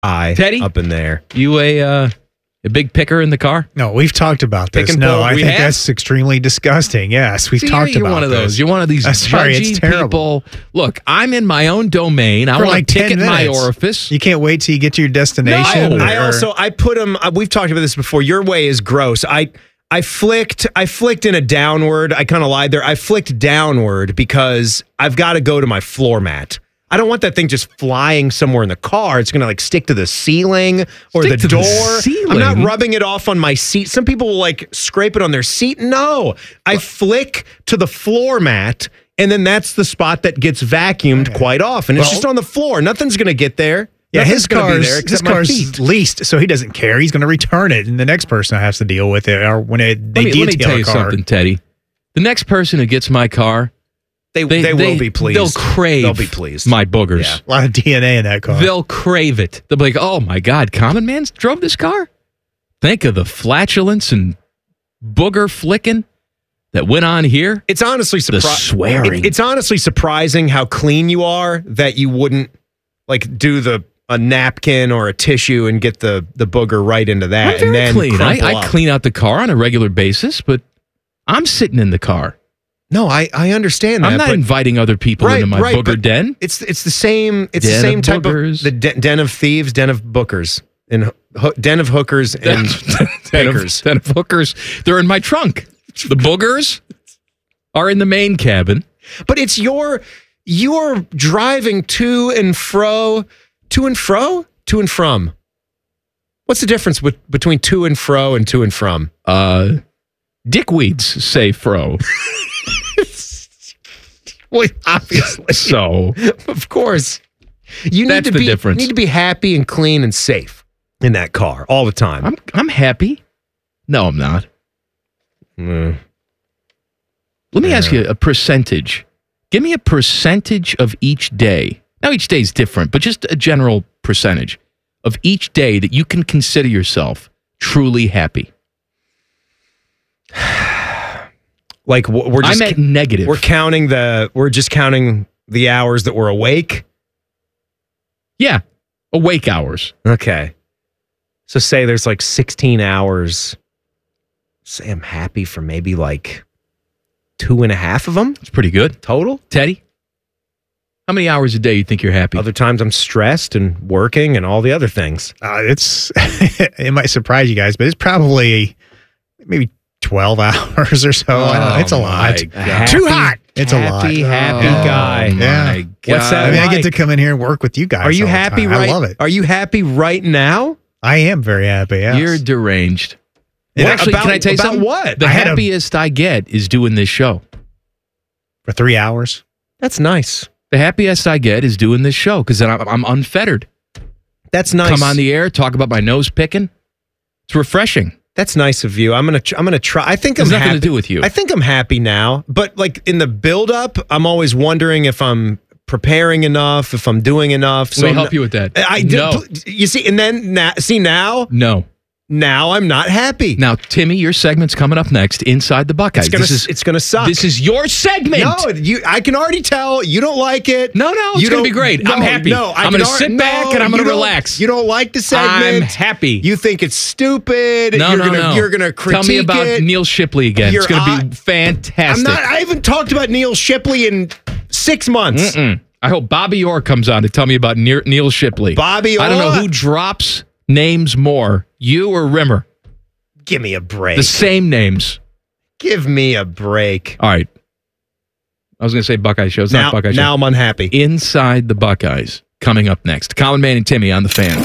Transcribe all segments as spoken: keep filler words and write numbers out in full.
eye Teddy? up in there. You a uh, a big picker in the car? No, we've talked about this. Pick and No, pull, I we think have? that's extremely disgusting. Yes, we've See, talked you're about one of this. those. You're one of these I'm sorry, it's judgy terrible. people. Look, I'm in my own domain. I For want like to pick ten at my minutes. orifice. You can't wait till you get to your destination. No. I or- also I put them. We've talked about this before. Your way is gross. I I flicked. I flicked in a downward. I kind of lied there. I flicked downward because I've got to go to my floor mat. I don't want that thing just flying somewhere in the car. It's going to like stick to the ceiling or Stick the to the door. ceiling? I'm not rubbing it off on my seat. Some people will like scrape it on their seat. No, I flick to the floor mat, and then that's the spot that gets vacuumed quite often. It's Well- just on the floor. Nothing's going to get there. Yeah, Nothing's his gonna be car's, there his except my car's feet. leased, so he doesn't care. He's going to return it, and the next person has to deal with it. Or when it, they Let me, let me detail tell a you car. something, Teddy. The next person who gets my car, They, they, they, will be pleased. They'll crave They'll be pleased. my boogers. Yeah. A lot of D N A in that car. They'll crave it. They'll be like, oh my God, Common Man drove this car? Think of the flatulence and booger flicking that went on here. It's honestly The surprising. swearing. it's honestly surprising how clean you are that you wouldn't like do the a napkin or a tissue and get the the booger right into that. I'm very and then clean. I, crumple I up. clean out the car on a regular basis, but I'm sitting in the car. No, I I understand that. I'm not but inviting other people Right, into my right, booger but den. It's it's the same. It's Den the same of type boogers. of the den, den of thieves, den of bookers, and ho- den of hookers and Den of, bakers. den of hookers. They're in my trunk. The boogers are in the main cabin. But it's your you're driving to and fro, to and fro, to and from. What's the difference with, between to and fro and to and from? Uh, dickweeds say fro. Well, obviously, So of course, you need That's to the be difference. you need to be happy and clean and safe in that car all the time. I'm I'm happy. No, I'm not. Mm. Let me ask you a percentage. Give me a percentage of each day. Now, each day is different, but just a general percentage of each day that you can consider yourself truly happy. Like w- we're just I'm at negative. we're counting the we're just counting the hours that we're awake. Yeah, awake hours. Okay. So say there's like sixteen hours. Say I'm happy for maybe like two and a half of them It's pretty good. total. Teddy, how many hours a day you think you're happy? Other times I'm stressed and working and all the other things. Uh, it's it might surprise you guys, but it's probably maybe twelve hours or so. I don't know. It's a Oh, lot. my God. Too hot. It's a lot. Happy, happy Oh, guy. yeah. My What's that I mean, I get like? to come in here and work with you guys. Are you all the happy time. right? I love it. Are you happy right now? I am very happy. Yes. You're deranged. What? Well, actually, About- can I tell you about something? what? The I had a- happiest I get is doing this show. for three hours. That's nice. The happiest I get is doing this show because then I'm, I'm unfettered. That's nice. Come on the air, talk about my nose picking. It's refreshing. That's nice of you. I'm gonna. Tr- I'm gonna try. I think Has I'm nothing happy. to do with you. I think I'm happy now. But like in the build up, I'm always wondering if I'm preparing enough, if I'm doing enough. Let me I'm help not- you with that. I did. No. You see, and then na- see now, No. now I'm not happy. Now, Timmy, your segment's coming up next. Inside the Buckeyes. it's gonna. this is it's gonna suck. this is your segment. no. You. I can already tell you don't like it. No, no, it's You gonna be don't- great. I'm no, happy. No, I I'm can gonna alre- sit back no, and I'm gonna you don't- relax. You don't like the segment. I'm happy. You think it's stupid. no, you're no, gonna, no. You're gonna critique Tell me about it. Neil Shipley again. Your It's going to eye- be fantastic. I'm not. I haven't talked about Neil Shipley in six months. Mm-mm. I hope Bobby Orr comes on to tell me about Neil, Neil Shipley. Bobby I don't know Orr? who drops names more, you or Rimmer. Give me a break. The same names. Give me a break. All right. I was going to say Buckeye Show. It's Now, not Buckeye Show. now I'm unhappy. Inside the Buckeyes, coming up next. Colin Man and Timmy on The Fan.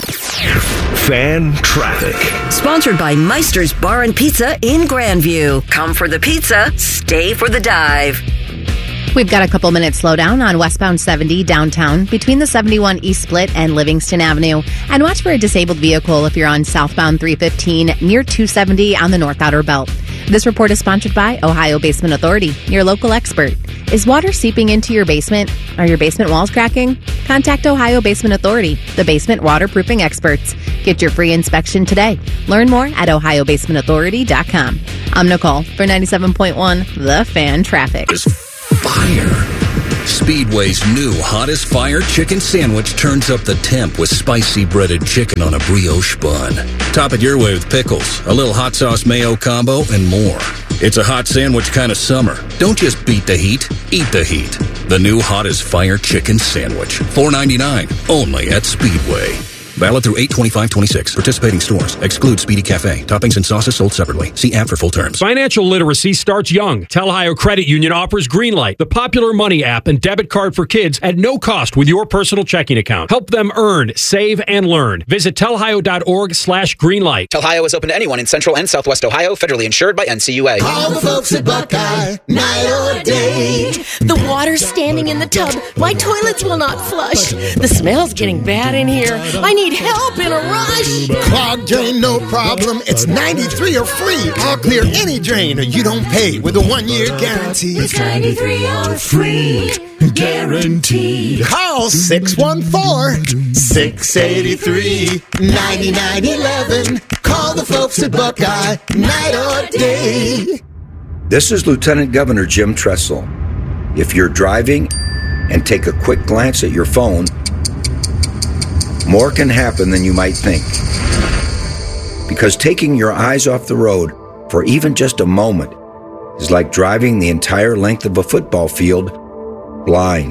Fan traffic. Sponsored by Meister's Bar and Pizza in Grandview. Come for the pizza, stay for the dive. We've got a couple minutes slowdown on westbound seventy downtown between the seventy-one East Split and Livingston Avenue. And watch for a disabled vehicle if you're on southbound three fifteen near two seventy on the North Outer Belt. This report is sponsored by Ohio Basement Authority, your local expert. Is water seeping into your basement? Are your basement walls cracking? Contact Ohio Basement Authority, the basement waterproofing experts. Get your free inspection today. Learn more at ohio basement authority dot com. I'm Nicole for ninety-seven point one The Fan Traffic. Fire. Speedway's new hottest fire chicken sandwich turns up the temp with spicy breaded chicken on a brioche bun. Top it your way with pickles, a little hot sauce mayo combo, and more. It's a hot sandwich kind of summer. Don't just beat the heat, eat the heat. The new hottest fire chicken sandwich. four ninety-nine, only at Speedway. Valid through eight twenty-five twenty-six. Participating stores. Exclude Speedy Cafe. Toppings and sauces sold separately. See app for full terms. Financial literacy starts young. Ohio Credit Union offers Greenlight, the popular money app and debit card for kids at no cost with your personal checking account. Help them earn, save, and learn. Visit telhio.org slash greenlight. Telhio is open to anyone in Central and Southwest Ohio, federally insured by N C U A. All the folks at Buckeye, night or day. The water's standing in the tub. My toilets will not flush. The smell's getting bad in here. I need help in a rush. Clogged drain, no problem. It's ninety-three or free. I'll clear any drain or you don't pay with a one-year guarantee. It's ninety-three or free. Guaranteed. Call six one four, six eight three, nine nine one one. Call the folks at Buckeye, night or day. This is Lieutenant Governor Jim Tressel. If you're driving and take a quick glance at your phone, more can happen than you might think. Because taking your eyes off the road for even just a moment is like driving the entire length of a football field blind.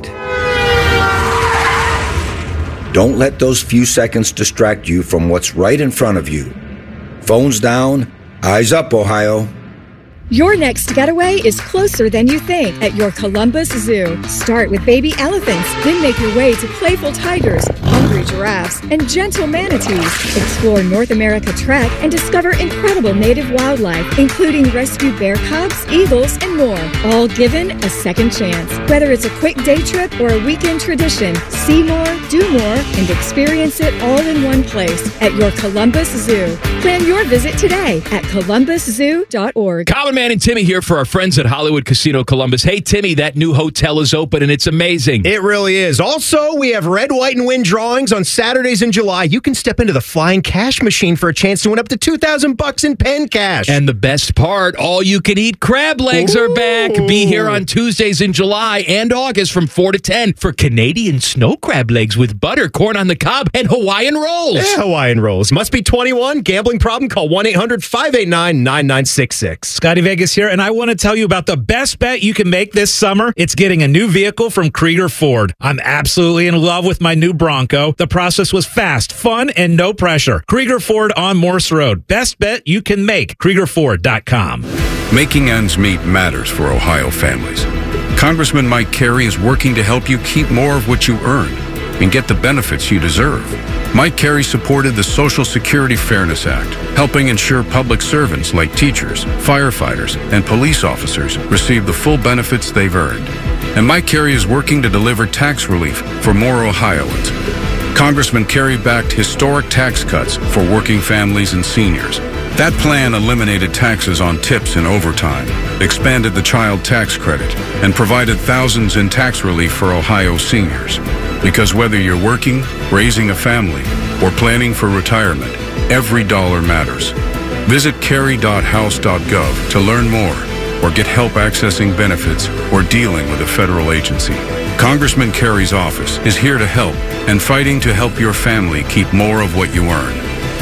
Don't let those few seconds distract you from what's right in front of you. Phones down, eyes up, Ohio. Your next getaway is closer than you think at your Columbus Zoo. Start with baby elephants, then make your way to playful tigers, hungry giraffes, and gentle manatees. Explore North America Trek and discover incredible native wildlife, including rescued bear cubs, eagles, and more, all given a second chance. Whether it's a quick day trip or a weekend tradition, see more, do more, and experience it all in one place at your Columbus Zoo. Plan your visit today at columbus zoo dot org. Common Man and Timmy here for our friends at Hollywood Casino Columbus. Hey, Timmy, that new hotel is open and it's amazing. It really is. Also, we have red, white, and win drawings on Saturdays in July. You can step into the flying cash machine for a chance to win up to two thousand bucks in pen cash. And the best part, all you can eat crab legs Ooh. Are back. Be here on Tuesdays in July and August from four to ten for Canadian snow crab legs with butter, corn on the cob, and Hawaiian rolls. Yeah, Hawaiian rolls. Must be twenty-one. Gambling problem? Call one eight hundred five eight nine nine nine six six. Scotty Vegas here, and I want to tell you about the best bet you can make this summer. It's getting a new vehicle from Krieger Ford. I'm absolutely in love with my new Bronco. The process was fast, fun, and no pressure. Krieger Ford on Morse Road. Best bet you can make. Krieger Ford dot com. Making ends meet matters for Ohio families. Congressman Mike Carey is working to help you keep more of what you earn and get the benefits you deserve. Mike Carey supported the Social Security Fairness Act, helping ensure public servants like teachers, firefighters, and police officers receive the full benefits they've earned. And Mike Carey is working to deliver tax relief for more Ohioans. Congressman Carey backed historic tax cuts for working families and seniors. That plan eliminated taxes on tips and overtime, expanded the child tax credit, and provided thousands in tax relief for Ohio seniors. Because whether you're working, raising a family, or planning for retirement, every dollar matters. Visit carey dot house dot gov to learn more or get help accessing benefits or dealing with a federal agency. Congressman Carey's office is here to help and fighting to help your family keep more of what you earn.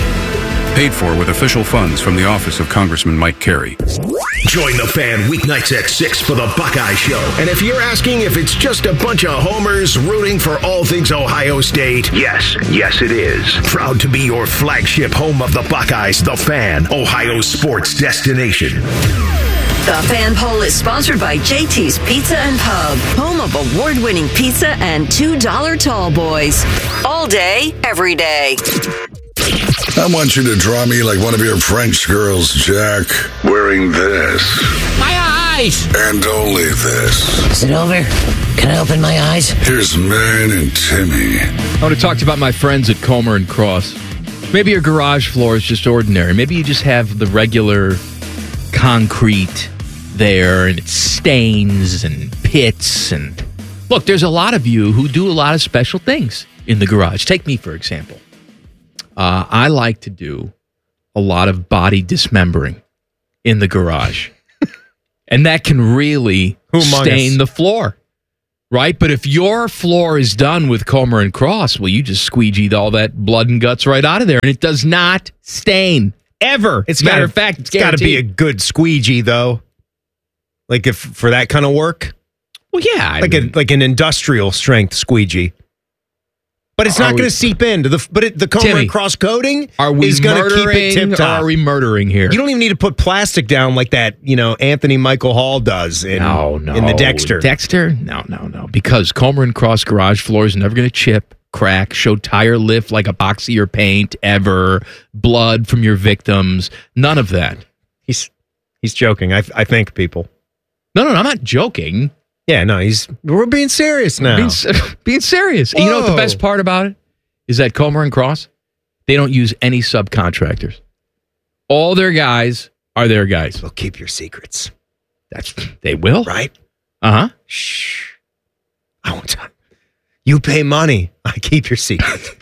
Paid for with official funds from the office of Congressman Mike Carey. Join the Fan weeknights at six for the Buckeye Show. And if you're asking if it's just a bunch of homers rooting for all things Ohio State, yes, yes it is. Proud to be your flagship home of the Buckeyes, the Fan, Ohio sports destination. The Fan Poll is sponsored by J T's Pizza and Pub, home of award-winning pizza and two dollar tall boys. All day, every day. I want you to draw me like one of your French girls, Jack, wearing this. My eyes! And only this. Is it over? Can I open my eyes? Here's Man and Timmy. I want to talk to you about my friends at Comer and Cross. Maybe your garage floor is just ordinary. Maybe you just have the regular concrete there and it stains and pits. And look, there's a lot of you who do a lot of special things in the garage. Take me, for example. Uh, I like to do a lot of body dismembering in the garage. And that can really Who among stain us? the floor. right? But if your floor is done with Comer and Cross, well, you just squeegeed all that blood and guts right out of there, and it does not stain ever. It's matter gotta, of fact, it's, it's got to be a good squeegee, though. Like if for that kind of work. Well, yeah, I like mean, a like an industrial strength squeegee. But it's not going to seep into the. But it, the Comer Timmy, and Cross coating are we is going to keep it murdering tip or top. are we murdering here? You don't even need to put plastic down like that. You know, Anthony Michael Hall does in no, no. in the Dexter. Dexter? No, no, no. Because Comer and Cross garage floor is never going to chip, crack, show tire lift like a box of your paint ever, blood from your victims. None of that. He's he's joking. I I think people. No, no, no. I'm not joking. Yeah, no. He's we're being serious now. Being, being serious. And you know what the best part about it is that Comer and Cross, they don't use any subcontractors. All their guys are their guys. Well, keep your secrets. That's they will, right? Uh huh. Shh. I won't tell. You pay money. I keep your secret.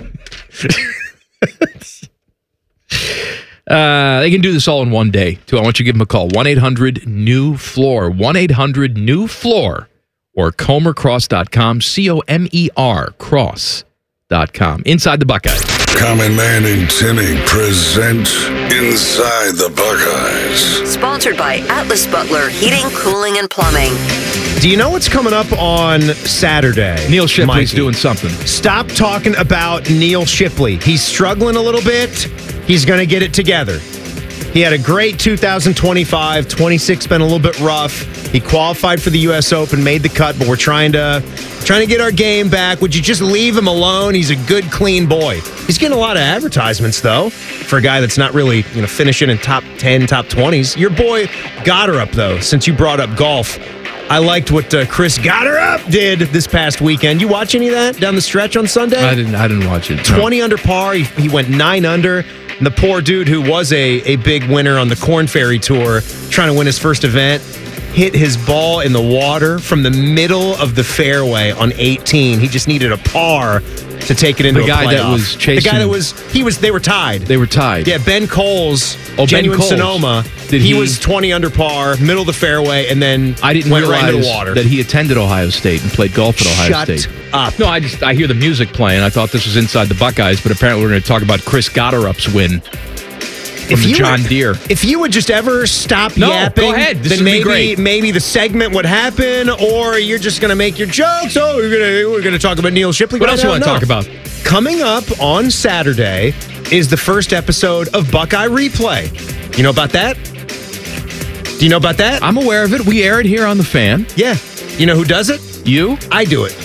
uh, they can do this all in one day, too. I want you to give them a call. one eight hundred new floor. one eight hundred new floor. Or comer cross dot com. C O M E R cross dot com. Inside the Buckeyes. Common Man and Timmy present Inside the Buckeyes. Sponsored by Atlas Butler Heating, Cooling, and Plumbing. Do you know what's coming up on Saturday? Neil Shipley's Mikey? doing something. Stop talking about Neil Shipley. He's struggling a little bit. He's going to get it together. He had a great two thousand twenty-five. twenty-six been a little bit rough. He qualified for the U S Open, made the cut, but we're trying to trying to get our game back. Would you just leave him alone? He's a good, clean boy. He's getting a lot of advertisements, though, for a guy that's not really, you know, finishing in top ten, top twenties. Your boy Gotterup, though, since you brought up golf, I liked what uh, Chris Gotterup did this past weekend. You watch any of that down the stretch on Sunday? I didn't. I didn't watch it. No. twenty under par. He, he went nine under. And the poor dude who was a, a big winner on the Corn Ferry Tour, trying to win his first event, hit his ball in the water from the middle of the fairway on eighteen. He just needed a par to take it into the guy a playoff. that was chasing. The guy that was he was. They were tied. They were tied. Yeah, Ben Coles, oh, genuine Ben Coles. Sonoma. Did he, he was twenty under par, middle of the fairway, and then I didn't went realize right into the water. that he attended Ohio State and played golf at Ohio Shut State. up. No, I just I hear the music playing. I thought this was Inside the Buckeyes, but apparently we're going to talk about Chris Gotterup's win. From If the you John would, Deere. If you would just ever stop No, yapping, go ahead. This then would be maybe great. maybe the segment would happen, or you're just going to make your jokes. Oh, we're going to we're going to talk about Neil Shipley. What But else I you want to don't talk know. about? Coming up on Saturday is the first episode of Buckeye Replay. You know about that? Do you know about that? I'm aware of it. We air it here on the Fan. Yeah. You know who does it? You? I do it.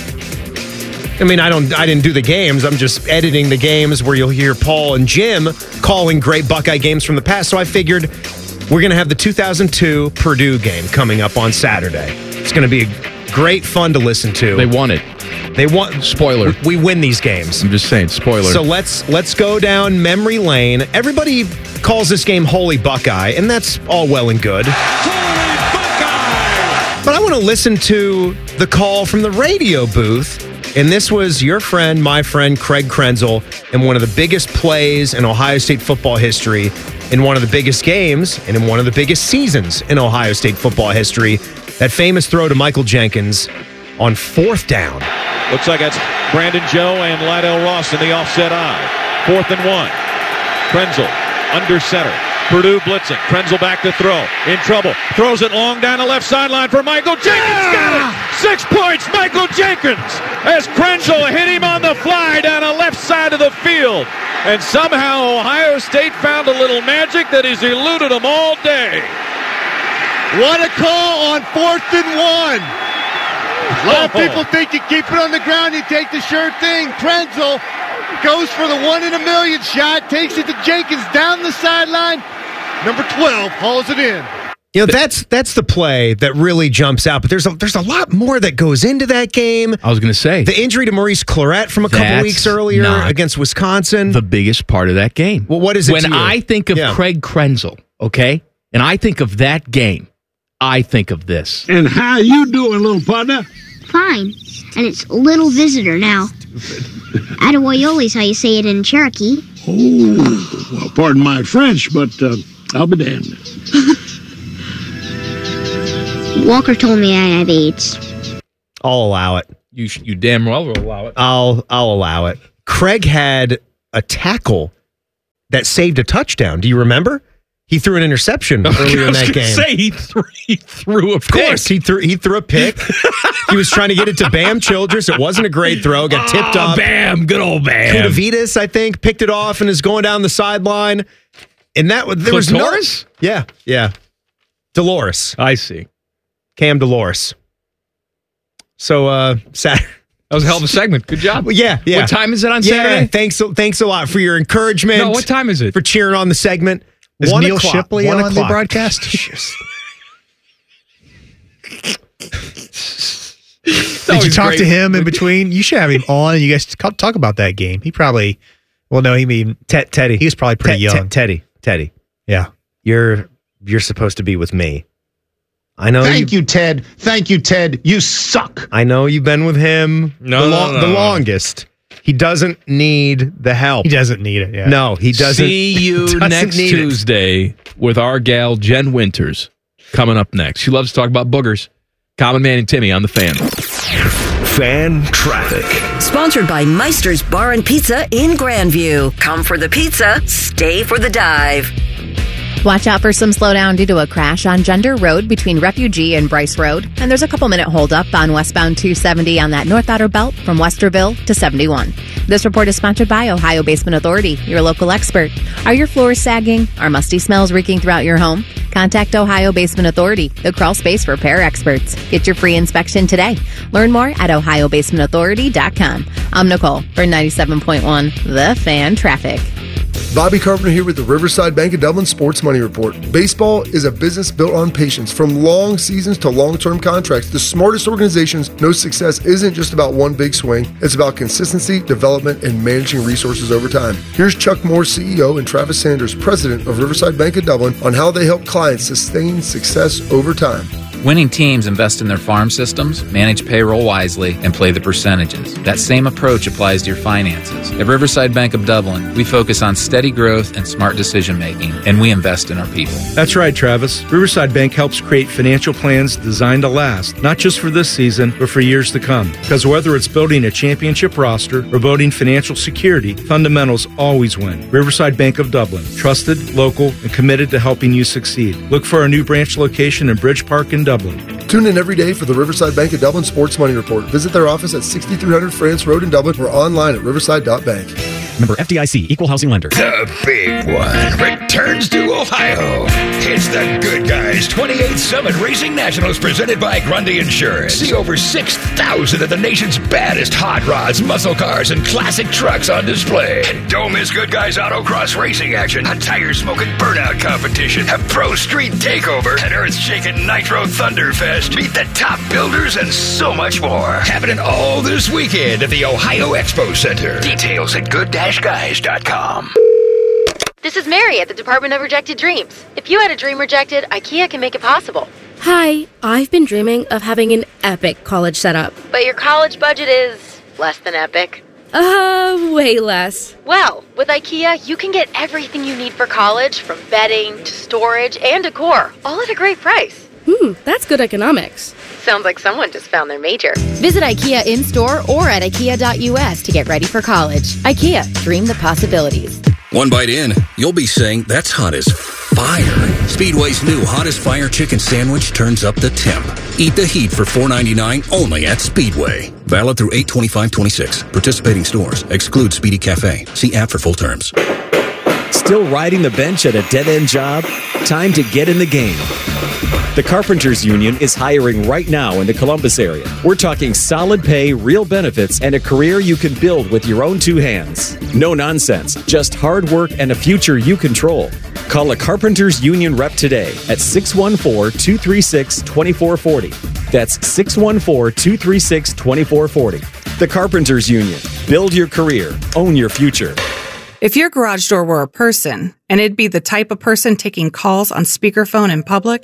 I mean, I don't. I didn't do the games. I'm just editing the games where you'll hear Paul and Jim calling great Buckeye games from the past. So I figured we're going to have the two thousand two Purdue game coming up on Saturday. It's going to be great fun to listen to. They won it. They won. Spoiler. We, we win these games. I'm just saying, spoiler. So let's let's go down memory lane. Everybody calls this game Holy Buckeye, and that's all well and good. Holy Buckeye! But I want to listen to the call from the radio booth. And this was your friend, my friend, Craig Krenzel, in one of the biggest plays in Ohio State football history, in one of the biggest games, and in one of the biggest seasons in Ohio State football history. That famous throw to Michael Jenkins on fourth down. Looks like that's Brandon Joe and Lydell Ross in the offset eye. Fourth and one. Krenzel under center. Purdue blitzing. Krenzel back to throw. In trouble. Throws it long down the left sideline for Michael Jenkins. Yeah! Got it. Six points, Michael Jenkins. As Krenzel hit him on the fly down the left side of the field. And somehow Ohio State found a little magic that has eluded them all day. What a call on fourth and one. A lot of people think you keep it on the ground, you take the sure thing. Krenzel goes for the one in a million shot, takes it to Jenkins down the sideline. Number twelve hauls it in. You know, that's that's the play that really jumps out. But there's a, there's a lot more that goes into that game. I was going to say. The injury to Maurice Clarett from a couple That's weeks earlier not against Wisconsin. The biggest part of that game. Well, what is it When to you? I think of Yeah. Craig Krenzel, okay, and I think of that game, I think of this. And how you doing, little partner? Fine. And it's little visitor now. Attawayole's how you say it in Cherokee. Oh, well, pardon my French, but uh, I'll be damned. Walker told me I have AIDS. I'll allow it. You sh- you damn well will allow it. I'll I'll allow it. Craig had a tackle that saved a touchdown. Do you remember? He threw an interception earlier in that game. Say he threw, he threw a pick. Of course, he threw he threw a pick. He was trying to get it to Bam Childress. It wasn't a great throw. Got tipped oh, off. Bam, good old Bam. Kudavitas, I think, picked it off and is going down the sideline. And that there was no. Yeah, yeah. Dolores. I see. Cam Dolores. So, uh, Saturday. That was a hell of a segment. Good job. Well, yeah, yeah. What time is it on Saturday? Yeah, thanks, thanks a lot for your encouragement. No, what time is it? For cheering on the segment. Is one Neil o'clock, Shipley one on o'clock. the broadcast? Did you talk great. to him in between? You should have him on and you guys talk about that game. He probably, well, no, he mean Ted, Teddy. He was probably pretty Te- young. Te- Teddy, Teddy. Yeah. You're you're supposed to be with me. I know. Thank you, Ted. Thank you, Ted. You suck. I know you've been with him No, the, no, lo- no, the no. longest. He doesn't need the help. He doesn't need it. Yeah. No, he doesn't. See you doesn't next need it. Tuesday with our gal Jen Winters coming up next. She loves to talk about boogers. Common Man and Timmy on the Fan. Fan traffic. Sponsored by Meister's Bar and Pizza in Grandview. Come for the pizza, stay for the dive. Watch out for some slowdown due to a crash on Gender Road between Refugee and Bryce Road. And there's a couple minute holdup on westbound two seventy on that North Outer Belt from Westerville to seventy-one. This report is sponsored by Ohio Basement Authority, your local expert. Are your floors sagging? Are musty smells reeking throughout your home? Contact Ohio Basement Authority, the crawl space repair experts. Get your free inspection today. Learn more at ohio basement authority dot com. I'm Nicole for ninety-seven point one The Fan Traffic. Bobby Carpenter here with the Riverside Bank of Dublin Sports Money Report. Baseball is a business built on patience. From long seasons to long-term contracts, the smartest organizations know success isn't just about one big swing. It's about consistency, development, and managing resources over time. Here's Chuck Moore, C E O, and Travis Sanders, President of Riverside Bank of Dublin, on how they help clients sustain success over time. Winning teams invest in their farm systems, manage payroll wisely, and play the percentages. That same approach applies to your finances. At Riverside Bank of Dublin, we focus on steady growth and smart decision making, and we invest in our people. That's right, Travis. Riverside Bank helps create financial plans designed to last, not just for this season, but for years to come. Because whether it's building a championship roster or building financial security, fundamentals always win. Riverside Bank of Dublin, trusted, local, and committed to helping you succeed. Look for our new branch location in Bridge Park in Dublin. Tune in every day for the Riverside Bank of Dublin Sports Money Report. Visit their office at sixty-three hundred France Road in Dublin or online at riverside dot bank. Member F D I C, Equal Housing Lender. The big one returns to Ohio. It's the Good Guys twenty-eighth Summit Racing Nationals presented by Grundy Insurance. See over six thousand of the nation's baddest hot rods, muscle cars, and classic trucks on display. And don't miss Good Guys Autocross racing action, a tire-smoking burnout competition, a pro street takeover, an earth-shaking Nitro Thunderfest. Meet the top builders and so much more. Happening all this weekend at the Ohio Expo Center. Details at good guys dot com. This is Mary at the Department of Rejected Dreams. If you had a dream rejected, IKEA can make it possible. Hi, I've been dreaming of having an epic college setup. But your college budget is less than epic. Uh, way less. Well, with IKEA, you can get everything you need for college, from bedding to storage and decor, all at a great price. Hmm, that's good economics. Sounds like someone just found their major. Visit IKEA in-store or at ikea dot u s to get ready for college. IKEA, dream the possibilities. One bite in, you'll be saying, that's hot as fire. Speedway's new Hottest Fire Chicken Sandwich turns up the temp. Eat the heat for four ninety-nine only at Speedway. Valid through eight twenty-five twenty-six. Participating stores. Exclude Speedy Cafe. See app for full terms. Still riding the bench at a dead-end job? Time to get in the game. The Carpenters Union is hiring right now in the Columbus area. We're talking solid pay, real benefits, and a career you can build with your own two hands. No nonsense, just hard work and a future you control. Call a Carpenters Union rep today at six one four, two three six, two four four zero. That's six one four, two three six, two four four zero. The Carpenters Union. Build your career. Own your future. If your garage door were a person, and it'd be the type of person taking calls on speakerphone in public,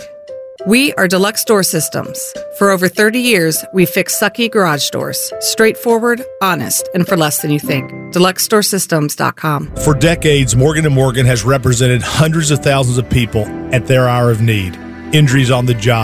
we are Deluxe Door Systems. For over thirty years, we fix sucky garage doors. Straightforward, honest, and for less than you think. deluxe door systems dot com. For decades, Morgan and Morgan has represented hundreds of thousands of people at their hour of need. Injuries on the job,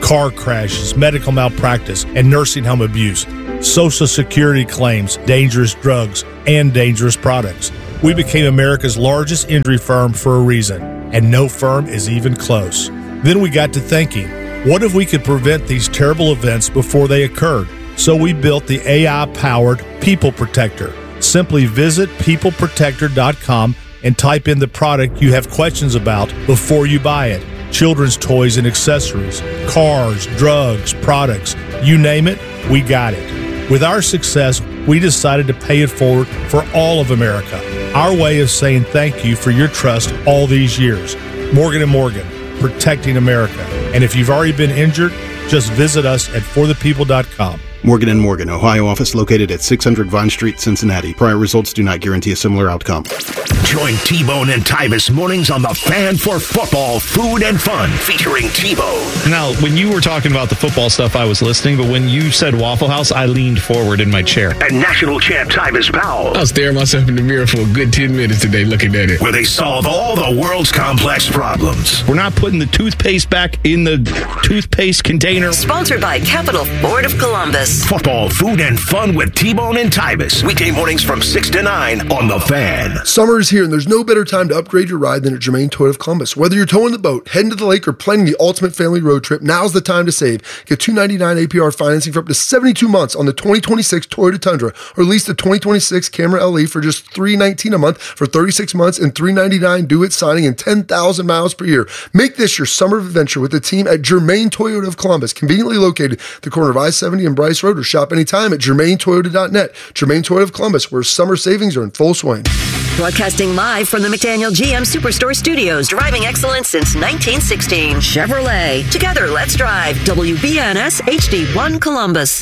car crashes, medical malpractice, and nursing home abuse, Social Security claims, dangerous drugs, and dangerous products. We became America's largest injury firm for a reason, and no firm is even close. Then we got to thinking, what if we could prevent these terrible events before they occurred? So we built the A I-powered People Protector. Simply visit people protector dot com and type in the product you have questions about before you buy it. Children's toys and accessories, cars, drugs, products, you name it, we got it. With our success, we decided to pay it forward for all of America. Our way of saying thank you for your trust all these years. Morgan and Morgan, protecting America. And if you've already been injured, just visit us at for the people dot com. Morgan and Morgan, Ohio office located at six hundred Vine Street, Cincinnati. Prior results do not guarantee a similar outcome. Join T-Bone and Tyvis mornings on the Fan for Football, Food and Fun, featuring T-Bone. Now, when you were talking about the football stuff, I was listening, but when you said Waffle House, I leaned forward in my chair. And national champ Tyvis Powell. I was staring myself in the mirror for a good ten minutes today looking at it. Where they solve all the world's complex problems. We're not putting the toothpaste back in the toothpaste container. Sponsored by Capital Ford of Columbus. Football, Food and Fun with T-Bone and Tyvis. Weekday mornings from six to nine on The Fan. Summer is here, and there's no better time to upgrade your ride than at Germain Toyota of Columbus. Whether you're towing the boat, heading to the lake, or planning the ultimate family road trip, now's the time to save. Get two ninety-nine A P R financing for up to seventy-two months on the twenty twenty-six Toyota Tundra, or lease the twenty twenty-six Camry L E for just three nineteen a month for thirty-six months and three ninety-nine due at signing and ten thousand miles per year. Make this your summer adventure with the team at Germain Toyota of Columbus, conveniently located at the corner of I seventy and Bryce Road, or shop anytime at germain toyota dot net. Germain Toyota of Columbus, where summer savings are in full swing. Broadcasting live from the McDaniel G M Superstore Studios, driving excellence since nineteen sixteen. Chevrolet. Together, let's drive. W B N S H D one Columbus.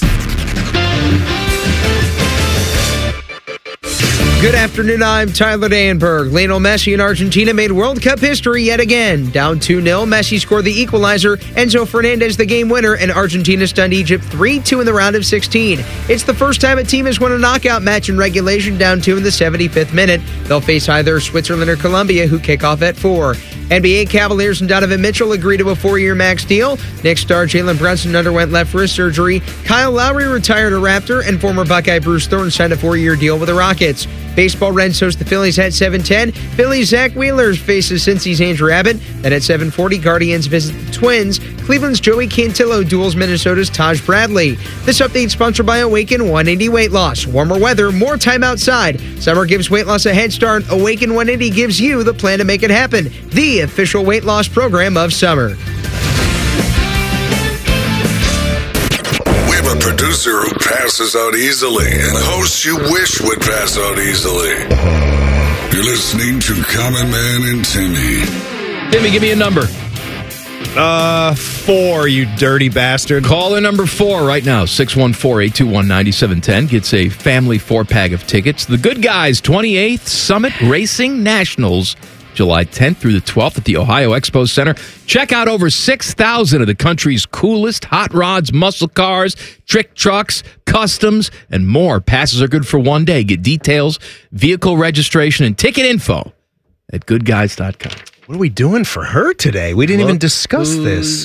Good afternoon, I'm Tyler Danberg. Lionel Messi in Argentina made World Cup history yet again. Down two nil, Messi scored the equalizer, Enzo Fernandez the game winner, and Argentina stunned Egypt three two in the round of sixteen. It's the first time a team has won a knockout match in regulation, down two in the seventy-fifth minute. They'll face either Switzerland or Colombia, who kick off at four. N B A Cavaliers and Donovan Mitchell agree to a four-year max deal. Knicks star Jalen Brunson underwent left wrist surgery. Kyle Lowry retired a Raptor, and former Buckeye Bruce Thornton signed a four-year deal with the Rockets. Baseball Reds host the Phillies at seven ten. Phillies Zach Wheeler faces Cincy's Andrew Abbott. Then at seven forty, Guardians visit the Twins. Cleveland's Joey Cantillo duels Minnesota's Taj Bradley. This update sponsored by Awaken one eighty Weight Loss. Warmer weather, more time outside. Summer gives weight loss a head start. Awaken one eighty gives you the plan to make it happen. The official weight loss program of summer. A producer who passes out easily and hosts you wish would pass out easily. You're listening to Common Man and Timmy. Timmy, give me a number. Uh, four, you dirty bastard. Call in number four right now. six one four, eight two one, nine seven one zero. Gets a family four-pack of tickets. The Good Guys twenty-eighth Summit Racing Nationals, July tenth through the twelfth at the Ohio Expo Center. Check out over six thousand of the country's coolest hot rods, muscle cars, trick trucks, customs, and more. Passes are good for one day. Get details, vehicle registration, and ticket info at good guys dot com. What are we doing for her today? We didn't Look even discuss this.